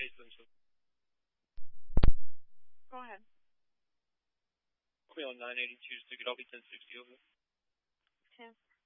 Go ahead. Cleon 982, so you could all be 1060 over. 10.